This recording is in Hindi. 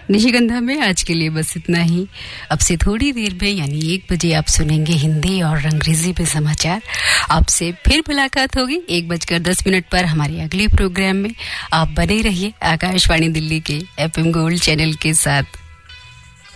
निशिगंधा में आज के लिए बस इतना ही। अब से थोड़ी देर में यानी 1 बजे आप सुनेंगे हिंदी और अंग्रेजी में समाचार। आपसे फिर मुलाकात होगी 1:10 पर हमारे अगले प्रोग्राम में। आप बने रहिए आकाशवाणी दिल्ली के FM गोल्ड चैनल के साथ।